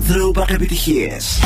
Throwback επιτυχίες.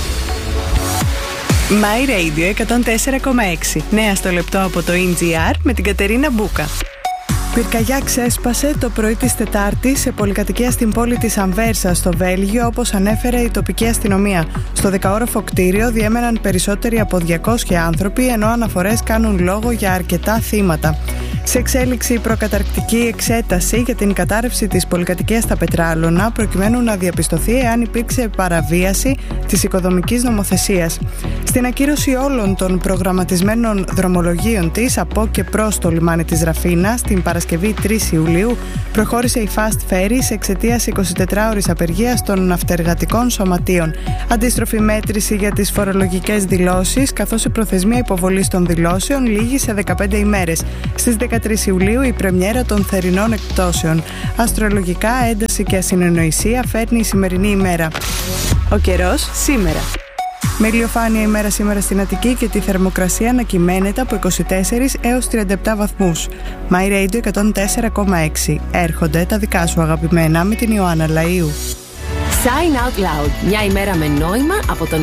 My Radio 104,6. Νέα στο λεπτό από το NGR με την Κατερίνα Μπούκα. Πυρκαγιά ξέσπασε το πρωί της Τετάρτης σε πολυκατοικία στην πόλη της Αμβέρσα στο Βέλγιο, όπως ανέφερε η τοπική αστυνομία. Στο 10όροφο κτίριο διέμεναν περισσότεροι από 200 άνθρωποι, ενώ αναφορές κάνουν λόγο για αρκετά θύματα. Σε εξέλιξη η προκαταρκτική εξέταση για την κατάρρευση της πολυκατοικίας στα Πετράλωνα, προκειμένου να διαπιστωθεί εάν υπήρξε παραβίαση της οικοδομικής νομοθεσίας. Στην ακύρωση όλων των προγραμματισμένων δρομολογίων της από και προς το λιμάνι της Ραφίνας, την Παρασκευή 3 Ιουλίου, προχώρησε η Fast Ferries εξαιτίας 24ωρης απεργίας των ναυτεργατικών σωματείων. Αντίστροφη μέτρηση για τις φορολογικές δηλώσεις, καθώς η προθεσμία υποβολής των δηλώσεων λήγει σε 15 ημέρες. Στις 13 Ιουλίου η πρεμιέρα των θερινών εκπτώσεων. Αστρολογικά, ένταση και ασυνεννοησία φέρνει η σημερινή ημέρα. Ο καιρός σήμερα. Με ηλιοφάνεια ημέρα σήμερα στην Αττική και τη θερμοκρασία να κυμαίνεται από 24 έως 37 βαθμούς. My Radio 104,6. Έρχονται τα δικά σου αγαπημένα με την Ιωάννα Λαΐου. Sign Out Loud. Μια ημέρα με νόημα από τον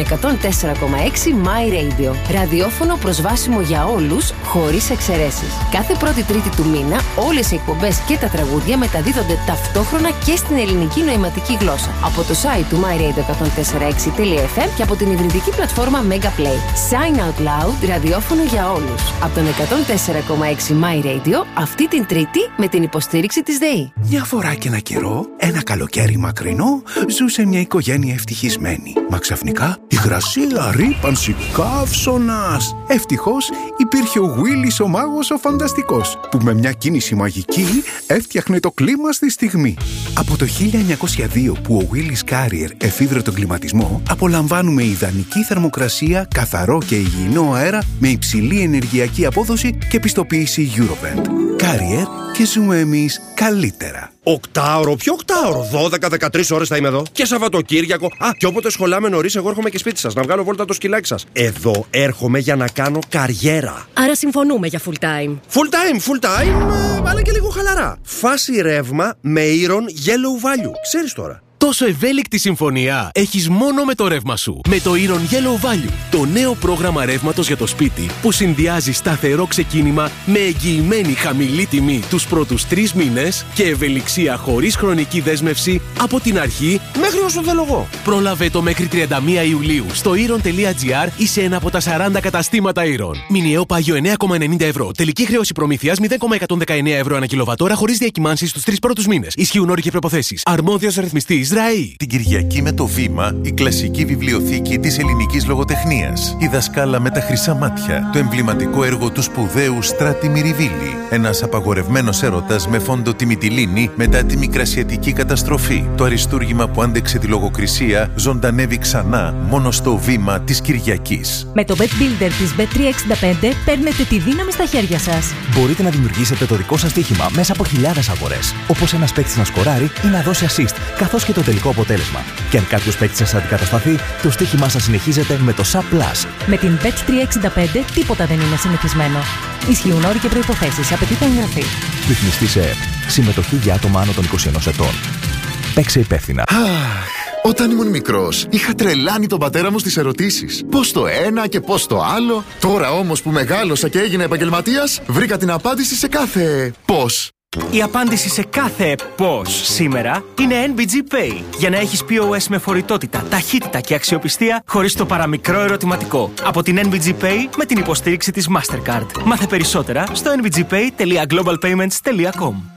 104,6 My Radio. Ραδιόφωνο προσβάσιμο για όλους, χωρίς εξαιρέσεις. Κάθε πρώτη Τρίτη του μήνα, όλες οι εκπομπές και τα τραγούδια μεταδίδονται ταυτόχρονα και στην ελληνική νοηματική γλώσσα. Από το site του myradio146.fm και από την υβριδική πλατφόρμα Mega Play. Sign Out Loud, ραδιόφωνο για όλους. Από τον 104,6 My Radio, αυτή την Τρίτη με την υποστήριξη της ΔΕΗ. Μια φορά και ένα καιρό, ένα καλοκαίρι μακρινό, ζούσε μια οικογένεια ευτυχισμένη. Μα ξαφνικά υγρασία, ρύπανση, καύσωνας. Ευτυχώς υπήρχε ο Willis ο μάγος ο φανταστικός, που με μια κίνηση μαγική έφτιαχνε το κλίμα στη στιγμή. Από το 1902 που ο Willis Carrier εφήβρε τον κλιματισμό, απολαμβάνουμε ιδανική θερμοκρασία, καθαρό και υγιεινό αέρα με υψηλή ενεργειακή απόδοση και πιστοποίηση Eurovent. Carrier, και ζούμε εμείς καλύτερα. Οκτάωρο, ποιο οκτάωρο? 12-13 ώρες θα είμαι εδώ. Και Σαββατοκύριακο. Και όποτε σχολάμε νωρίς, εγώ έρχομαι και σπίτι σας να βγάλω βόλτα το σκυλάκι σας. Εδώ έρχομαι για να κάνω καριέρα. Άρα συμφωνούμε για full time. Full time, αλλά και λίγο χαλαρά. Φάση ρεύμα με Iron Yellow Value. Ξέρεις τώρα. Τόσο ευέλικτη συμφωνία έχεις μόνο με το ρεύμα σου. Με το Iron Yellow Value, το νέο πρόγραμμα ρεύματος για το σπίτι που συνδυάζει σταθερό ξεκίνημα με εγγυημένη χαμηλή τιμή τους πρώτους 3 μήνες και ευελιξία χωρίς χρονική δέσμευση από την αρχή μέχρι όσο θέλω εγώ. Πρόλαβε το μέχρι 31 Ιουλίου στο iron.gr ή σε ένα από τα 40 καταστήματα Iron. Μηνιαίο πάγιο 9,90 ευρώ. Τελική χρέωση προμήθειας 0,119 ευρώ ανά κιλοβατόρα χωρίς διακυμάνσεις στους 3 πρώτους μήνες. Ισχύουν όροι και προϋποθέσεις. Αρμόδιος ρυθμιστής ΡΑΗ. Την Κυριακή με το Βήμα, η κλασική βιβλιοθήκη της ελληνικής λογοτεχνίας. Η Δασκάλα με τα χρυσά μάτια. Το εμβληματικό έργο του σπουδαίου Στράτη Μυριβίλη. Ένας απαγορευμένος έρωτας με φόντο τη Μυτιλήνη μετά τη μικρασιατική καταστροφή. Το αριστούργημα που άντεξε τη λογοκρισία ζωντανεύει ξανά μόνο στο Βήμα της Κυριακής. Με το Bet Builder της Bet365 παίρνετε τη δύναμη στα χέρια σας. Μπορείτε να δημιουργήσετε το δικό σας στοίχημα μέσα από χιλιάδες αγορές. Όπως ένας παίκτης να σκοράρει ή να δώσει assist, καθώς και το τελικό αποτέλεσμα. Και αν κάποιος παίκτης σας αντικατασταθεί, το στοίχημά σας συνεχίζεται με το SAP+. Με την Bet365 τίποτα δεν είναι συνηθισμένο. Ισχύουν όροι και προϋποθέσεις. Απαιτείται εγγραφή. Ρυθμιστή σε ΕΕΠ. Συμμετοχή για άτομα άνω των 21 ετών. Παίξε υπεύθυνα. Όταν ήμουν μικρός, είχα τρελάνει τον πατέρα μου στις ερωτήσεις. Πώς το ένα και πώς το άλλο. Τώρα όμως που μεγάλωσα και έγινα επαγγελματίας, βρήκα την απάντηση σε κάθε πώς. Η απάντηση σε κάθε πώς σήμερα είναι NBG Pay. Για να έχεις POS με φορητότητα, ταχύτητα και αξιοπιστία χωρίς το παραμικρό ερωτηματικό. Από την NBG Pay με την υποστήριξη της Mastercard. Μάθε περισσότερα στο nbgpay.globalpayments.com.